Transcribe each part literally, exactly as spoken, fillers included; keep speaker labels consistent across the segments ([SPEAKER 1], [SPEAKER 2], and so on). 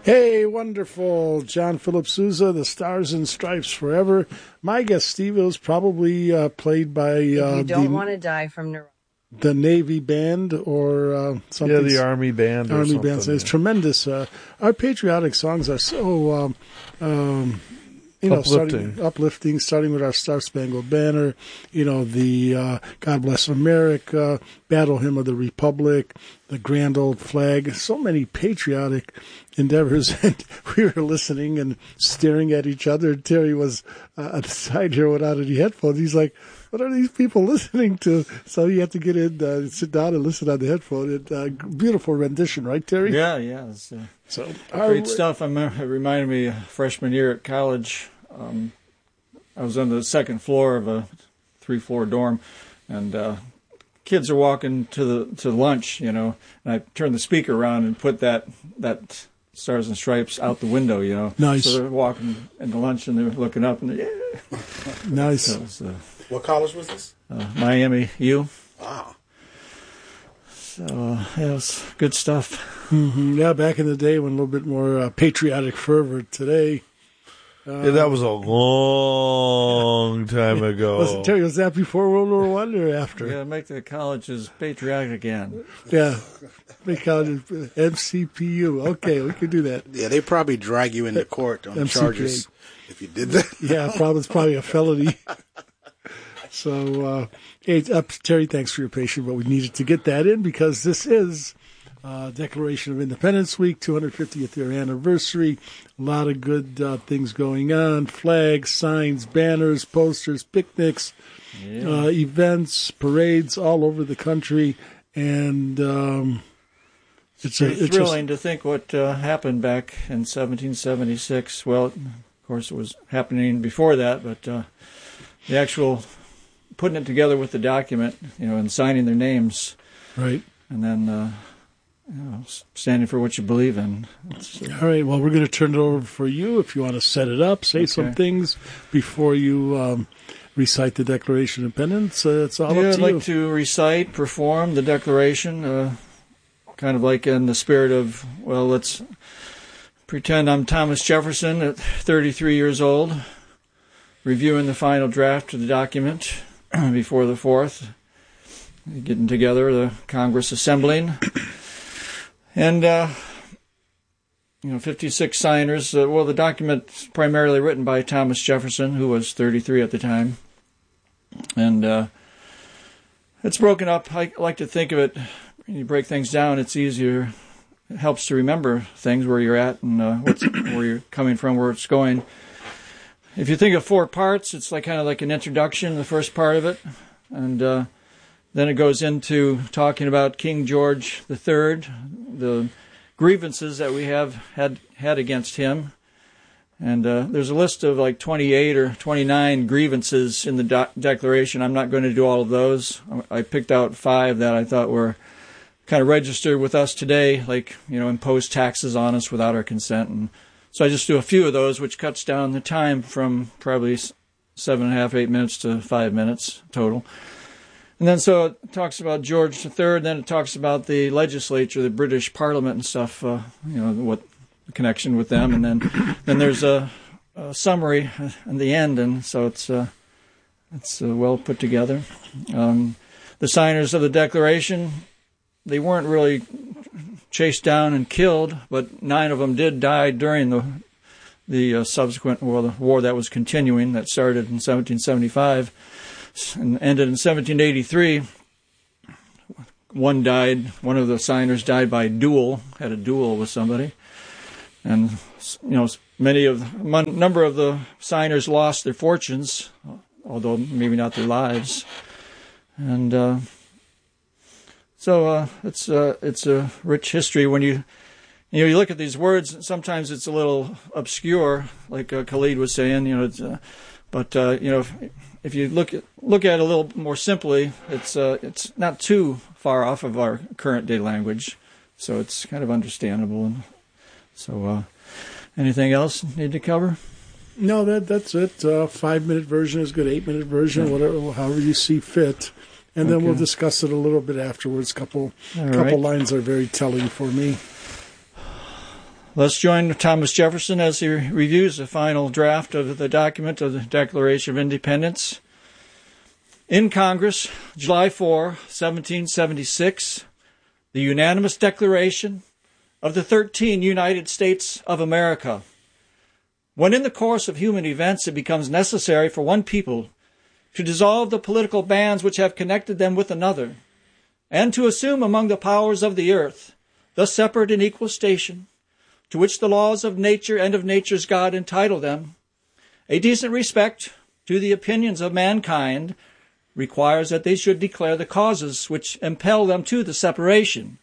[SPEAKER 1] Hey, wonderful. John Philip Sousa, the Stars and Stripes Forever. My guess, Steve, it was probably uh, played by uh,
[SPEAKER 2] if you don't
[SPEAKER 1] the,
[SPEAKER 2] want to die from neuroses.
[SPEAKER 1] the Navy Band or uh, something.
[SPEAKER 3] Yeah, the Army Band or
[SPEAKER 1] Army
[SPEAKER 3] something.
[SPEAKER 1] Band. It's
[SPEAKER 3] yeah.
[SPEAKER 1] tremendous. Uh, our patriotic songs are so... Um, um, You know,
[SPEAKER 3] uplifting.
[SPEAKER 1] starting uplifting, starting with our Star Spangled Banner, you know, the uh, God Bless America, Battle Hymn of the Republic, the Grand Old Flag, so many patriotic endeavors. And we were listening and staring at each other. Terry was uh, at the side here without any headphones. He's like, what are these people listening to? So you have to get in, uh, sit down and listen on the headphone. It, uh, beautiful rendition, right, Terry?
[SPEAKER 4] Yeah, yeah. It's, uh,
[SPEAKER 1] so
[SPEAKER 4] great
[SPEAKER 1] our,
[SPEAKER 4] stuff. I remember, it reminded me of freshman year at college. Um, I was on the second floor of a three-floor dorm, and uh, kids are walking to the to lunch, you know, and I turned the speaker around and put that that Stars and Stripes out the window, you know.
[SPEAKER 1] Nice.
[SPEAKER 4] So they're walking into lunch and they're looking up and they're, yeah.
[SPEAKER 1] Nice.
[SPEAKER 4] So it was, uh,
[SPEAKER 5] what college was this?
[SPEAKER 4] Uh, Miami U.
[SPEAKER 5] Wow.
[SPEAKER 4] So uh, yeah, it was good stuff.
[SPEAKER 1] Mm-hmm. Yeah, back in the day when a little bit more uh, patriotic fervor. Today. Uh,
[SPEAKER 3] Yeah, that was a long time ago.
[SPEAKER 1] Was, Terry, was that before World War One or after?
[SPEAKER 4] Yeah, make the colleges patriotic again.
[SPEAKER 1] Yeah, make college M C P U. Okay, we could do that.
[SPEAKER 5] Yeah, they probably drag you into court on
[SPEAKER 1] M C P A.
[SPEAKER 5] charges if you did that.
[SPEAKER 1] Yeah, probably it's probably a felony. So, uh, hey, uh, Terry, thanks for your patience, but we needed to get that in because this is uh, Declaration of Independence Week, two hundred fiftieth year anniversary. A lot of good uh, things going on: flags, signs, banners, posters, picnics,
[SPEAKER 4] Yeah.
[SPEAKER 1] uh, events, parades all over the country, and um, it's, a,
[SPEAKER 4] It's
[SPEAKER 1] it's
[SPEAKER 4] thrilling to think what uh, happened back in seventeen seventy-six. Well, of course, it was happening before that, but uh, the actual putting it together with the document, you know, and signing their names,
[SPEAKER 1] right.
[SPEAKER 4] and then uh, you know, standing for what you believe in. It's, uh,
[SPEAKER 1] All right. Well, we're going to turn it over for you if you want to set it up, say
[SPEAKER 4] Okay.
[SPEAKER 1] some things before you um, recite the Declaration of Independence. Uh, it's all
[SPEAKER 4] yeah,
[SPEAKER 1] up
[SPEAKER 4] I'd
[SPEAKER 1] to
[SPEAKER 4] like
[SPEAKER 1] you.
[SPEAKER 4] to recite, perform the Declaration, uh, kind of like in the spirit of, well, let's pretend I'm Thomas Jefferson at thirty-three years old, reviewing the final draft of the document before the fourth, getting together, the Congress assembling, and, uh, you know, fifty-six signers. Uh, well, the document's primarily written by Thomas Jefferson, who was thirty-three at the time, and uh, it's broken up. I like to think of it, when you break things down, it's easier. It helps to remember things, where you're at and uh, what's, where you're coming from, where it's going. If you think of four parts, it's like kind of like an introduction, the first part of it, and uh, then it goes into talking about King George the Third, the grievances that we have had had against him, and uh, there's a list of like twenty-eight or twenty-nine grievances in the do- Declaration. I'm not going to do all of those. I picked out five that I thought were kind of registered with us today, like, you know, impose taxes on us without our consent. And so I just do a few of those, which cuts down the time from probably seven and a half, eight minutes to five minutes total. And then so it talks about George the Third, then it talks about the legislature, the British Parliament and stuff, uh, you know, what the connection with them. And then then there's a, a summary in the end, and so it's, uh, it's uh, well put together. Um, the signers of the Declaration, they weren't really chased down and killed, but nine of them did die during the the uh, subsequent war, the war that was continuing, that started in seventeen seventy-five and ended in seventeen eighty-three. One died, one of the signers died by duel, had a duel with somebody. And, you know, many of, a number of the signers lost their fortunes, although maybe not their lives. And, uh, So uh, it's uh, it's a rich history. When you you know you look at these words, sometimes it's a little obscure, like uh, Khalid was saying. You know, it's, uh, but uh, you know if, if you look at look at it a little more simply, it's uh, it's not too far off of our current day language, so it's kind of understandable. And so, uh, anything else need to cover?
[SPEAKER 1] No, that that's it. Uh, five minute version is good. Eight minute version, yeah. whatever, however you see fit. And then okay. we'll discuss it a little bit afterwards. Couple,
[SPEAKER 4] All
[SPEAKER 1] couple
[SPEAKER 4] right.
[SPEAKER 1] lines are very telling for me.
[SPEAKER 4] Let's join Thomas Jefferson as he reviews the final draft of the document of the Declaration of Independence. In Congress, July fourth, seventeen seventy-six, the unanimous declaration of the thirteen United States of America. When in the course of human events it becomes necessary for one people to dissolve the political bands which have connected them with another, and to assume among the powers of the earth the separate and equal station to which the laws of nature and of nature's God entitle them, a decent respect to the opinions of mankind requires that they should declare the causes which impel them to the separation.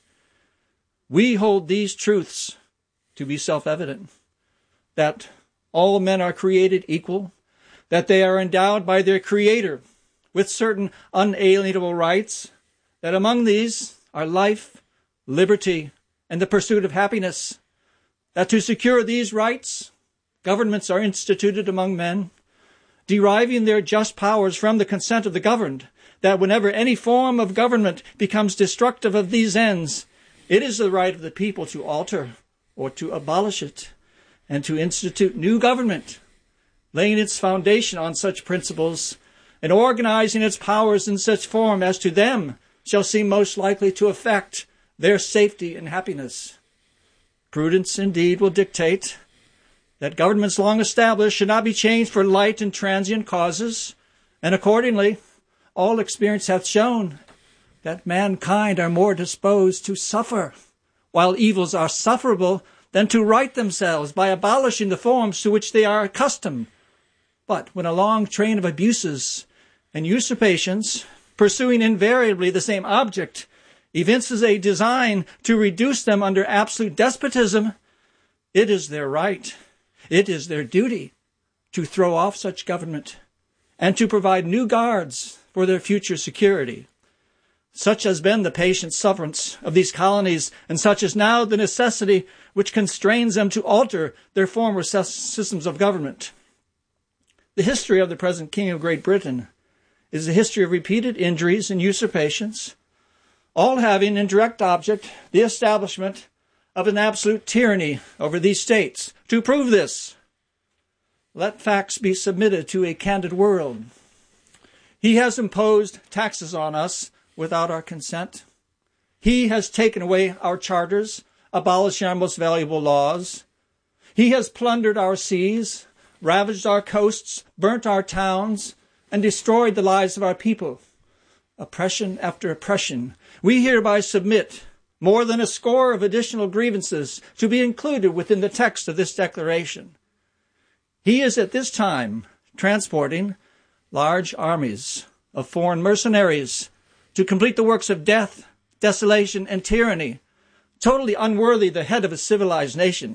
[SPEAKER 4] We hold these truths to be self-evident, that all men are created equal, that they are endowed by their Creator with certain unalienable rights, that among these are life, liberty, and the pursuit of happiness, that to secure these rights, governments are instituted among men, deriving their just powers from the consent of the governed, that whenever any form of government becomes destructive of these ends, it is the right of the people to alter or to abolish it, and to institute new government, laying its foundation on such principles, and organizing its powers in such form as to them shall seem most likely to affect their safety and happiness. Prudence indeed will dictate that governments long established should not be changed for light and transient causes, and accordingly all experience hath shown that mankind are more disposed to suffer, while evils are sufferable, than to right themselves by abolishing the forms to which they are accustomed. But when a long train of abuses and usurpations, pursuing invariably the same object, evinces a design to reduce them under absolute despotism, it is their right, it is their duty to throw off such government and to provide new guards for their future security. Such has been the patient sufferance of these colonies, and such is now the necessity which constrains them to alter their former systems of government. The history of the present King of Great Britain is a history of repeated injuries and usurpations, all having in direct object the establishment of an absolute tyranny over these states. To prove this, let facts be submitted to a candid world. He has imposed taxes on us without our consent. He has taken away our charters, abolishing our most valuable laws. He has plundered our seas, ravaged our coasts, burnt our towns, and destroyed the lives of our people. Oppression after oppression, we hereby submit more than a score of additional grievances to be included within the text of this declaration. He is at this time transporting large armies of foreign mercenaries to complete the works of death, desolation, and tyranny, totally unworthy the head of a civilized nation.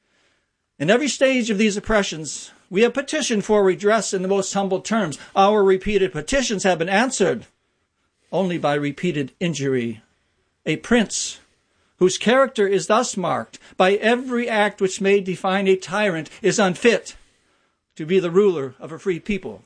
[SPEAKER 4] In every stage of these oppressions, we have petitioned for redress in the most humble terms. Our repeated petitions have been answered only by repeated injury. A prince whose character is thus marked by every act which may define a tyrant is unfit to be the ruler of a free people.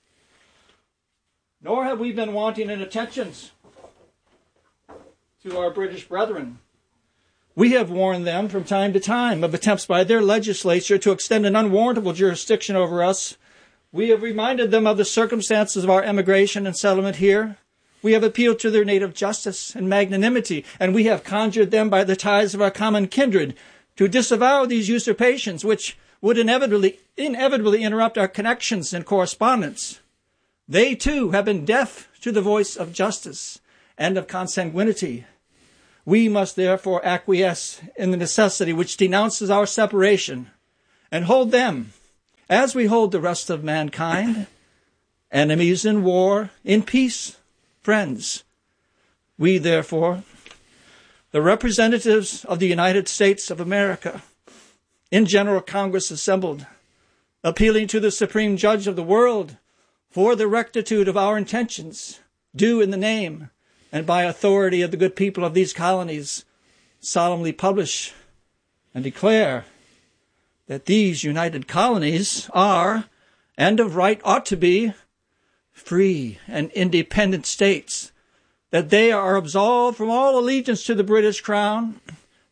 [SPEAKER 4] Nor have we been wanting in attentions to our British brethren. We have warned them from time to time of attempts by their legislature to extend an unwarrantable jurisdiction over us. We have reminded them of the circumstances of our emigration and settlement here. We have appealed to their native justice and magnanimity, and we have conjured them by the ties of our common kindred to disavow these usurpations, which would inevitably, inevitably interrupt our connections and correspondence. They, too, have been deaf to the voice of justice and of consanguinity. We must therefore acquiesce in the necessity which denounces our separation and hold them, as we hold the rest of mankind, enemies in war, in peace, friends. We, therefore, the representatives of the United States of America, in General Congress assembled, appealing to the Supreme Judge of the world for the rectitude of our intentions, do in the name and by authority of the good people of these colonies, solemnly publish and declare that these united colonies are, and of right ought to be, free and independent states, that they are absolved from all allegiance to the British Crown,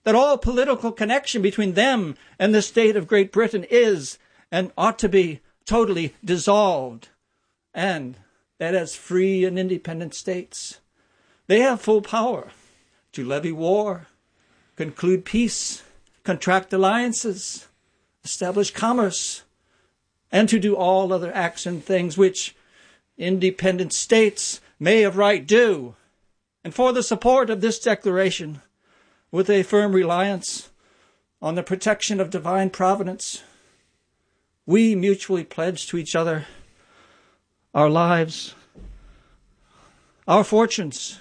[SPEAKER 4] that all political connection between them and the state of Great Britain is and ought to be totally dissolved, and that as free and independent states, they have full power to levy war, conclude peace, contract alliances, establish commerce, and to do all other acts and things which independent states may of right do. And for the support of this declaration, with a firm reliance on the protection of divine providence, we mutually pledge to each other our lives, our fortunes,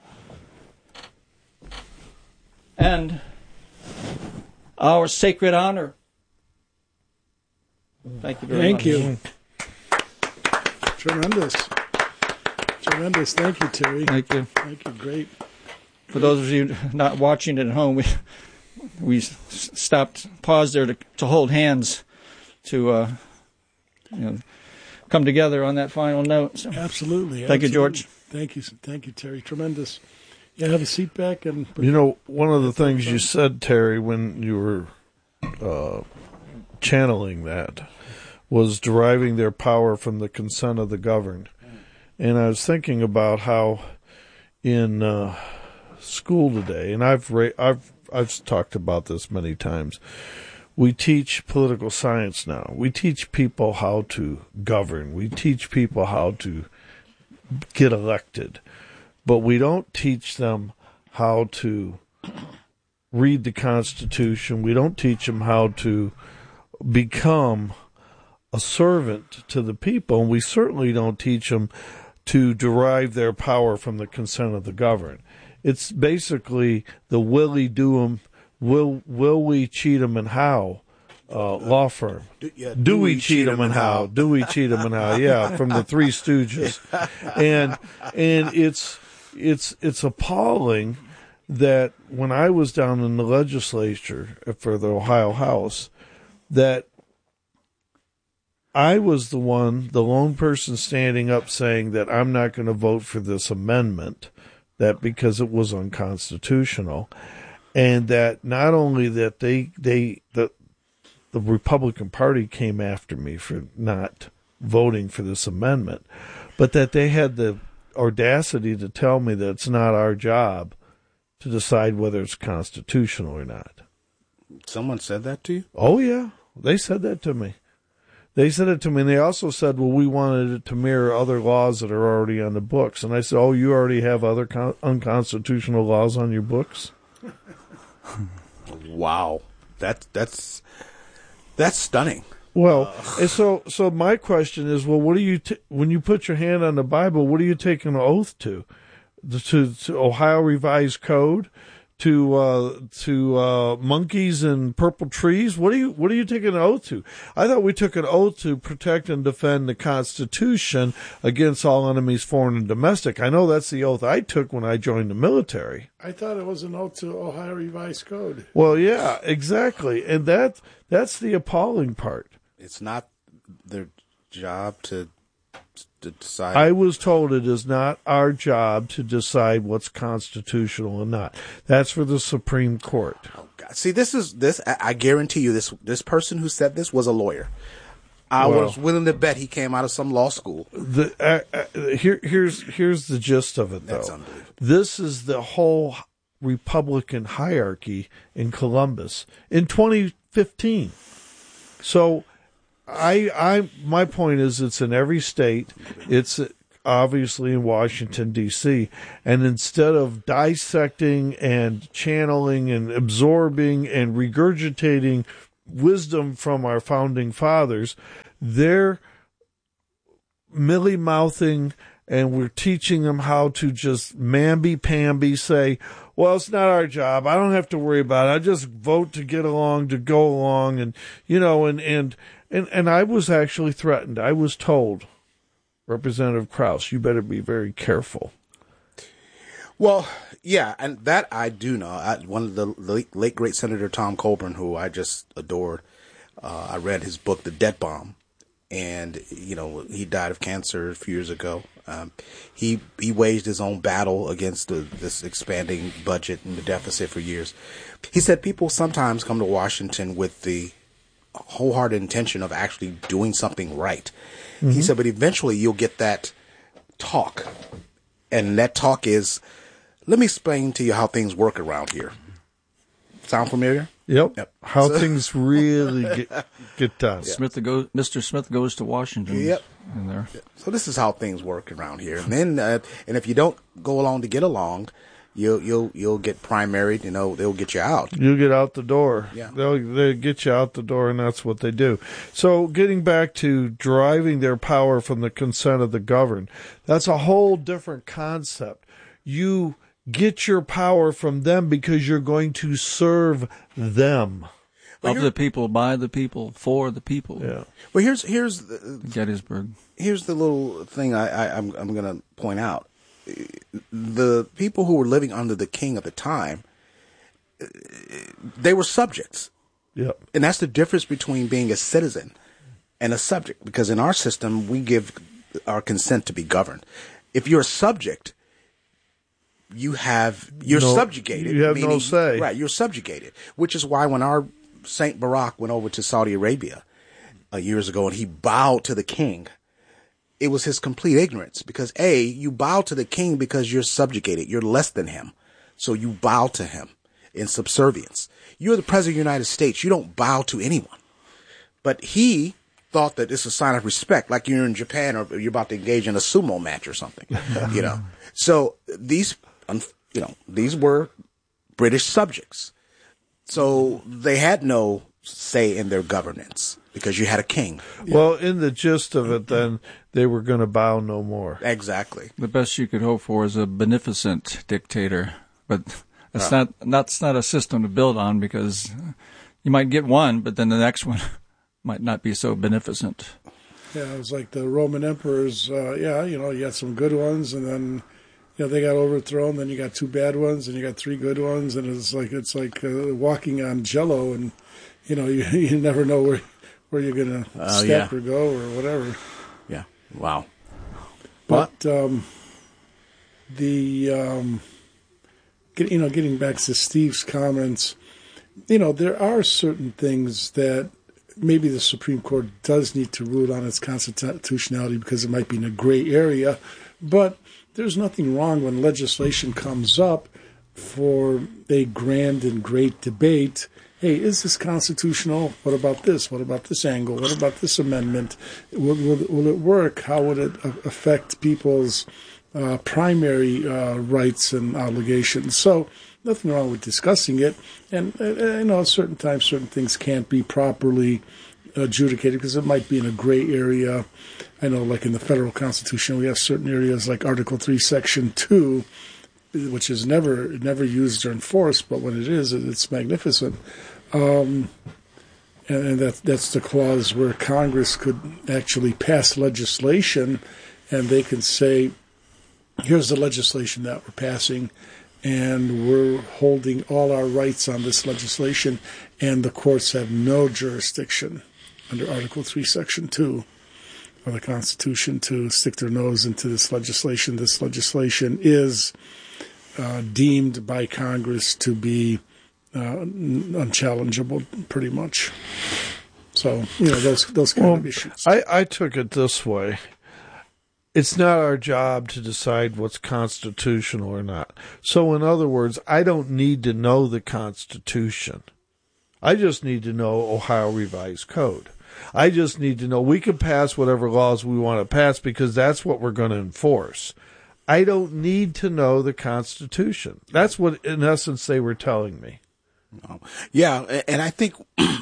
[SPEAKER 4] and our sacred honor. Thank you very
[SPEAKER 1] Thank
[SPEAKER 4] much.
[SPEAKER 1] you. Tremendous. Tremendous. Thank you, Terry.
[SPEAKER 4] Thank you.
[SPEAKER 1] Thank you. Great.
[SPEAKER 4] For those of you not watching at home, we we stopped, paused there to, to hold hands, to uh, you know, come together on that final note. So,
[SPEAKER 1] Absolutely.
[SPEAKER 4] thank
[SPEAKER 1] absolutely.
[SPEAKER 4] you, George.
[SPEAKER 1] Thank you. Thank you, Terry. Tremendous. Yeah, have a seat back. And
[SPEAKER 3] You know, one of the things you said, Terry, when you were uh, channeling that, was deriving their power from the consent of the governed. And I was thinking about how in uh, school today, and I've ra- I've I've talked about this many times, we teach political science now. We teach people how to govern. We teach people how to get elected. But we don't teach them how to read the Constitution. We don't teach them how to become a servant to the people. And we certainly don't teach them to derive their power from the consent of the governed. It's basically the Willie do 'em, will will we cheat 'em and how uh, law firm.
[SPEAKER 5] Do, yeah,
[SPEAKER 3] Do we cheat 'em and how? Do we cheat 'em and how? Yeah, from the Three Stooges, and and it's it's it's appalling that when I was down in the legislature for the Ohio House, that I was the one, the lone person standing up saying that I'm not going to vote for this amendment, that because it was unconstitutional, and that not only that they they the the Republican Party came after me for not voting for this amendment, but that they had the audacity to tell me that it's not our job to decide whether it's constitutional or not.
[SPEAKER 5] Someone said that to you?
[SPEAKER 3] Oh, yeah. They said that to me. They said it to me, and they also said, well, we wanted it to mirror other laws that are already on the books. And I said, oh, you already have other con- unconstitutional laws on your books?
[SPEAKER 5] Wow. That, that's that's stunning.
[SPEAKER 3] Well, and so so my question is, well, what do you t- when you put your hand on the Bible, what are you taking an oath to? The, to, to Ohio Revised Code, to uh, to uh, monkeys and purple trees? What are you what are you taking an oath to? I thought we took an oath to protect and defend the Constitution against all enemies, foreign and domestic. I know that's the oath I took when I joined the military.
[SPEAKER 1] I thought it was a note to Ohio Revised Code.
[SPEAKER 3] Well, yeah, exactly, and that that's the appalling part.
[SPEAKER 5] It's not their job to to decide.
[SPEAKER 3] I was told it is not our job to decide what's constitutional and not. That's for the Supreme Court.
[SPEAKER 5] Oh, God. See, this is this. I I guarantee you, this this person who said this was a lawyer. I
[SPEAKER 3] Well-
[SPEAKER 5] was willing to bet he came out of some law school.
[SPEAKER 3] The uh, uh, here here's here's the gist of it, though.
[SPEAKER 5] That's unbelievable.
[SPEAKER 3] This is the whole Republican hierarchy in Columbus in twenty fifteen. So. I, I, my point is, it's in every state. It's obviously in Washington D C. And instead of dissecting and channeling and absorbing and regurgitating wisdom from our founding fathers, they're milly-mouthing, and we're teaching them how to just mamby-pamby say, well, it's not our job. I don't have to worry about it. I just vote to get along, to go along. And, you know, and, and, and, and I was actually threatened. I was told, Representative Krause, you better be very careful.
[SPEAKER 5] Well, yeah, and that I do know. I, one of the late, late great Senator Tom Coburn, who I just adored, uh, I read his book, The Debt Bomb, and you know he died of cancer a few years ago. Um, he he waged his own battle against the, this expanding budget and the deficit for years. He said people sometimes come to Washington with the wholehearted intention of actually doing something right. Mm-hmm. He said, but eventually you'll get that talk. And that talk is, let me explain to you how things work around here. Sound familiar?
[SPEAKER 3] Yep.
[SPEAKER 5] Yep.
[SPEAKER 3] How
[SPEAKER 5] So-
[SPEAKER 3] things really get, get done.
[SPEAKER 4] Smith go, Mister Smith goes to Washington.
[SPEAKER 5] Yep.
[SPEAKER 4] In there.
[SPEAKER 5] So this is how things work around here. And then, uh, and if you don't go along to get along, you'll you'll you'll get primaried. You know, they'll get you out.
[SPEAKER 3] You get out the door.
[SPEAKER 5] Yeah.
[SPEAKER 3] They'll they get you out the door, and that's what they do. So getting back to deriving their power from the consent of the governed, that's a whole different concept. You get your power from them because you're going to serve them.
[SPEAKER 4] Of the people, by the people, for the people.
[SPEAKER 3] Yeah.
[SPEAKER 5] Well, here's here's the,
[SPEAKER 4] Gettysburg.
[SPEAKER 5] here's the little thing I, I I'm I'm going to point out. The people who were living under the king at the time, they were subjects.
[SPEAKER 3] Yep.
[SPEAKER 5] And that's the difference between being a citizen and a subject. Because in our system, we give our consent to be governed. If you're a subject, you have you're
[SPEAKER 3] No-
[SPEAKER 5] subjugated.
[SPEAKER 3] you have no
[SPEAKER 5] meaning-
[SPEAKER 3] say.
[SPEAKER 5] Right, you're subjugated. Which is why when our Saint Barak went over to Saudi Arabia uh, years ago and he bowed to the king, it was his complete ignorance. Because A, you bow to the king because you're subjugated. You're less than him. So you bow to him in subservience. You're the president of the United States. You don't bow to anyone. But he thought that it's a sign of respect, like you're in Japan or you're about to engage in a sumo match or something, you know. So these, you know, these were British subjects. So they had no say in their governance because you had a king.
[SPEAKER 3] Well, in the gist of it, then, they were going to bow no more.
[SPEAKER 5] Exactly.
[SPEAKER 4] The best you could hope for is a beneficent dictator, but that's not that's not a system to build on because you might get one, but then the next one might not be so beneficent.
[SPEAKER 1] Yeah, it was like the Roman emperors. Uh, yeah, you know, you got some good ones, and then you know they got overthrown. Then you got two bad ones, and you got three good ones, and it's like it's like uh, walking on Jello, and you know you you never know where where you're gonna
[SPEAKER 5] Uh,
[SPEAKER 1] step
[SPEAKER 5] yeah.
[SPEAKER 1] or go or whatever.
[SPEAKER 5] Yeah. Wow.
[SPEAKER 1] But um, the um, get, you know, getting back to Steve's comments, you know, there are certain things that maybe the Supreme Court does need to rule on its constitutionality because it might be in a gray area. But there's nothing wrong when legislation comes up for a grand and great debate. Hey, is this constitutional? What about this? What about this angle? What about this amendment? Will, will, will it work? How would it affect people's uh, primary uh, rights and obligations? So nothing wrong with discussing it. And, uh, you know, at certain times, certain things can't be properly adjudicated because it might be in a gray area. I know, like in the federal Constitution, we have certain areas like Article three, Section two, which is never never used or enforced, but when it is, it's magnificent. Um, and and that, that's the clause where Congress could actually pass legislation, and they can say, here's the legislation that we're passing, and we're holding all our rights on this legislation, and the courts have no jurisdiction under Article three, Section two of the Constitution to stick their nose into this legislation. This legislation is uh, deemed by Congress to be uh, unchallengeable, pretty much. So, you know, those those kind
[SPEAKER 3] Well,
[SPEAKER 1] of issues.
[SPEAKER 3] I, I took it this way. It's not our job to decide what's constitutional or not. So, in other words, I don't need to know the Constitution. I just need to know Ohio Revised Code. I just need to know we can pass whatever laws we want to pass because that's what we're going to enforce. I don't need to know the Constitution. That's what, in essence, they were telling me.
[SPEAKER 5] Yeah, and I think,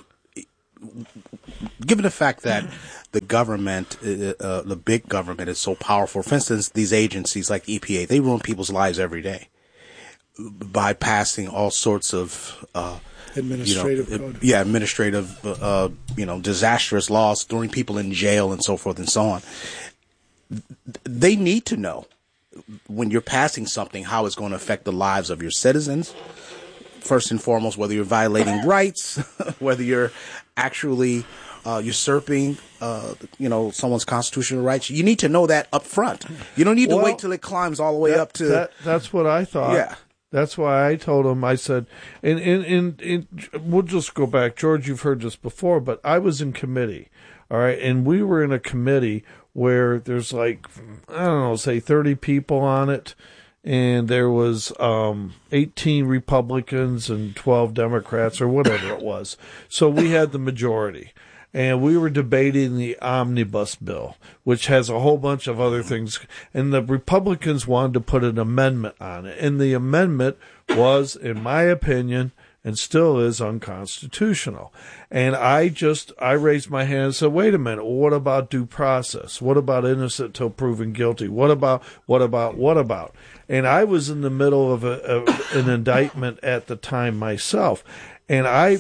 [SPEAKER 5] given the fact that the government, uh, uh, the big government, is so powerful, for instance, these agencies like E P A, they ruin people's lives every day by passing all sorts of uh,
[SPEAKER 1] Administrative
[SPEAKER 5] you know,
[SPEAKER 1] code.
[SPEAKER 5] yeah, administrative, uh, you know, disastrous laws, throwing people in jail and so forth and so on. They need to know when you're passing something how it's going to affect the lives of your citizens. First and foremost, whether you're violating rights, whether you're actually uh, usurping, uh, you know, someone's constitutional rights. You need to know that up front. You don't need to
[SPEAKER 3] Well,
[SPEAKER 5] wait till it climbs all the way
[SPEAKER 3] that,
[SPEAKER 5] up to.
[SPEAKER 3] That, that's what I thought.
[SPEAKER 5] Yeah.
[SPEAKER 3] That's why I told him, I said, and, and, and, and we'll just go back. George, you've heard this before, but I was in committee, all right? And we were in a committee where there's like, I don't know, say thirty people on it, and there was um, eighteen Republicans and twelve Democrats or whatever it was. So we had the majority. And we were debating the omnibus bill, which has a whole bunch of other things. And the Republicans wanted to put an amendment on it. And the amendment was, in my opinion, and still is, unconstitutional. And I just, I raised my hand and said, wait a minute, what about due process? What about innocent till proven guilty? What about, what about, what about? And I was in the middle of, a, of an indictment at the time myself. And I...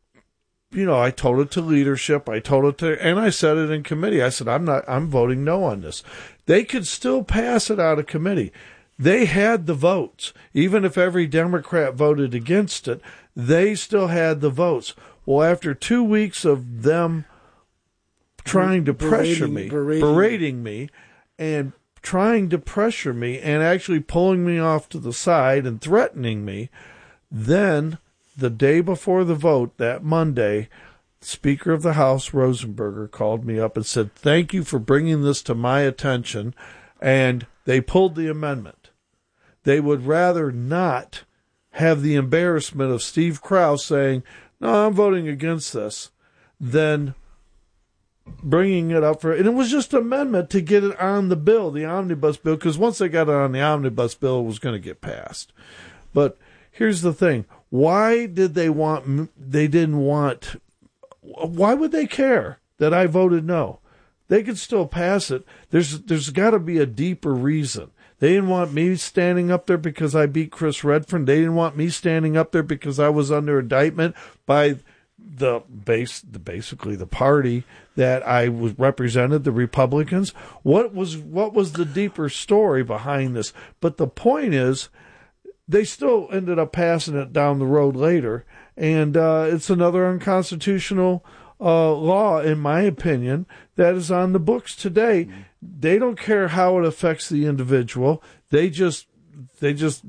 [SPEAKER 3] You know, I told it to leadership. I told it to, and I said it in committee. I said, I'm not, I'm voting no on this. They could still pass it out of committee. They had the votes. Even if every Democrat voted against it, they still had the votes. Well, after two weeks of them trying to pressure
[SPEAKER 1] Berating,
[SPEAKER 3] me,
[SPEAKER 1] berating.
[SPEAKER 3] berating me, and trying to pressure me, and actually pulling me off to the side and threatening me, then the day before the vote, that Monday, Speaker of the House, Rosenberger, called me up and said, thank you for bringing this to my attention, and they pulled the amendment. They would rather not have the embarrassment of Steve Krause saying, no, I'm voting against this, than bringing it up for, and it was just an amendment to get it on the bill, the omnibus bill, because once they got it on the omnibus bill, it was going to get passed. But here's the thing. Why did they want, they didn't want, why would they care that I voted no? They could still pass it. There's there's got to be a deeper reason. They didn't want me standing up there because I beat Chris Redfern. They didn't want me standing up there because I was under indictment by the base, the basically the party that I was represented, the Republicans. What was what was the deeper story behind this? But the point is, they still ended up passing it down the road later, and uh, it's another unconstitutional uh, law, in my opinion, that is on the books today. Mm-hmm. They don't care how it affects the individual. They just they just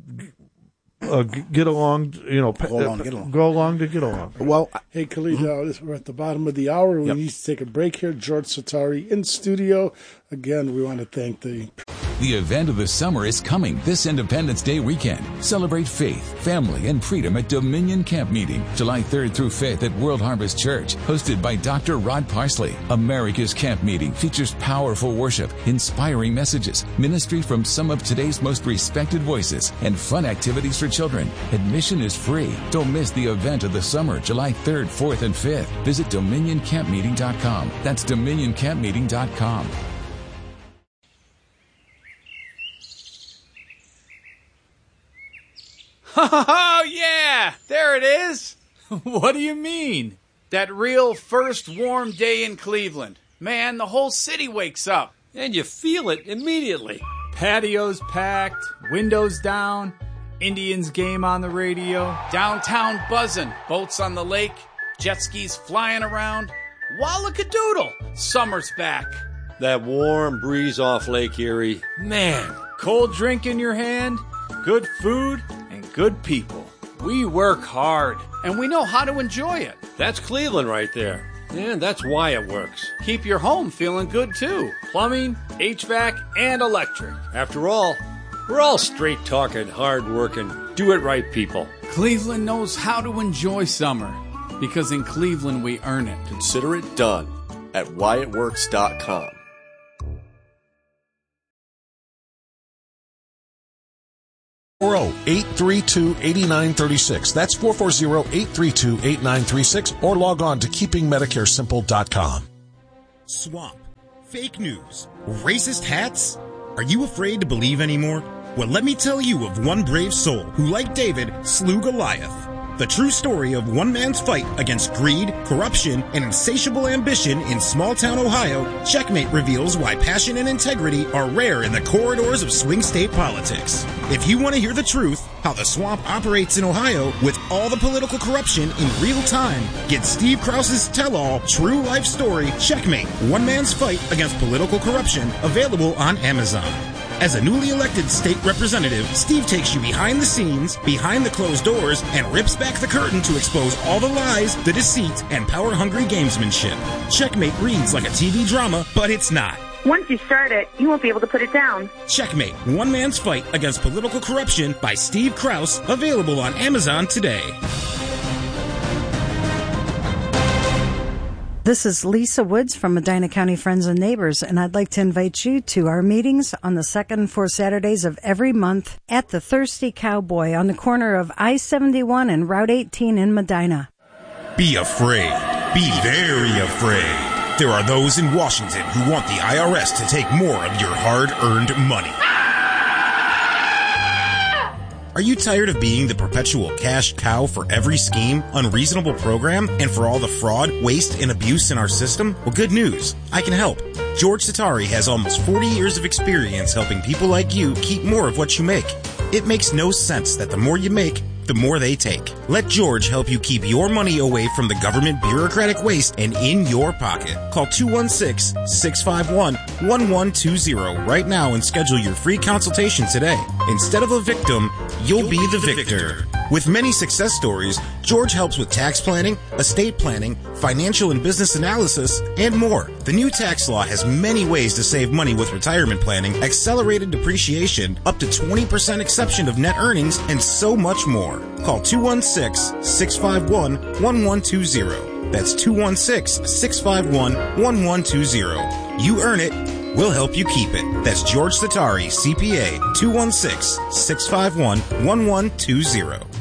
[SPEAKER 3] uh, get along, you know,
[SPEAKER 5] go along to get along.
[SPEAKER 3] Go along to get along.
[SPEAKER 5] Well,
[SPEAKER 1] hey, Khalid, mm-hmm. uh, we're at the bottom of the hour. We
[SPEAKER 5] yep.
[SPEAKER 1] need to take a break here. George Satari in studio. Again, we want to thank the...
[SPEAKER 2] The event of the summer is coming this Independence Day weekend. Celebrate faith, family, and freedom at Dominion Camp Meeting, July third through fifth at World Harvest Church, hosted by Doctor Rod Parsley. America's Camp Meeting features powerful worship, inspiring messages, ministry from some of today's most respected voices, and fun activities for children. Admission is free. Don't miss the event of the summer, July third, fourth, and fifth. Visit dominion camp meeting dot com. That's dominion camp meeting dot com.
[SPEAKER 6] Oh, yeah! There it is! What do you mean? That real first warm day in Cleveland. Man, the whole city wakes up.
[SPEAKER 7] And you feel it immediately.
[SPEAKER 6] Patios packed, windows down, Indians game on the radio, downtown buzzing, boats on the lake, jet skis flying around. Wallakadoodle! Summer's back.
[SPEAKER 7] That warm breeze off Lake Erie. Man.
[SPEAKER 6] Cold drink in your hand, good food, and good people. We work hard, and we know how to enjoy it.
[SPEAKER 7] That's Cleveland right there. And that's why it works.
[SPEAKER 6] Keep your home feeling good, too. Plumbing, H V A C, and electric.
[SPEAKER 7] After all, we're all straight-talking, hard-working, do-it-right people.
[SPEAKER 6] Cleveland knows how to enjoy summer, because in Cleveland we earn it.
[SPEAKER 8] Consider it done at why it works dot com.
[SPEAKER 9] four zero, eight three two, eight nine three six. That's four four zero, eight three two, eight nine three six, or log on to keeping medicare simple dot com.
[SPEAKER 10] Swamp. Fake news. Racist hats? Are you afraid to believe anymore? Well, let me tell you of one brave soul who, like David, slew Goliath. The true story of one man's fight against greed, corruption, and insatiable ambition in small-town Ohio, Checkmate reveals why passion and integrity are rare in the corridors of swing state politics. If you want to hear the truth, how the swamp operates in Ohio with all the political corruption in real time, get Steve Krause's tell-all true life story, Checkmate, One Man's Fight Against Political Corruption, available on Amazon. As a newly elected state representative, Steve takes you behind the scenes, behind the closed doors, and rips back the curtain to expose all the lies, the deceit, and power-hungry gamesmanship. Checkmate reads like a T V drama, but it's not.
[SPEAKER 11] Once you start it, you won't be able to put it down.
[SPEAKER 10] Checkmate, One Man's Fight Against Political Corruption by Steve Krause, available on Amazon today.
[SPEAKER 12] This is Lisa Woods from Medina County Friends and Neighbors, and I'd like to invite you to our meetings on the second and fourth Saturdays of every month at the Thirsty Cowboy on the corner of I seventy-one and Route eighteen in Medina.
[SPEAKER 10] Be afraid. Be very afraid. There are those in Washington who want the I R S to take more of your hard-earned money. Are you tired of being the perpetual cash cow for every scheme, unreasonable program, and for all the fraud, waste, and abuse in our system? Well, good news. I can help. George Satari has almost forty years of experience helping people like you keep more of what you make. It makes no sense that the more you make, the more they take. Let George help you keep your money away from the government bureaucratic waste and in your pocket. Call two one six, six five one, one one two zero right now and schedule your free consultation today. Instead of a victim, you'll be the victor. With many success stories, George helps with tax planning, estate planning, financial and business analysis, and more. The new tax law has many ways to save money with retirement planning, accelerated depreciation, up to twenty percent exception of net earnings, and so much more. Call two one six, six five one, one one two zero. That's two one six, six five one, one one two zero. You earn it, we'll help you keep it. That's George Satari, C P A, two one six, six five one, one one two zero.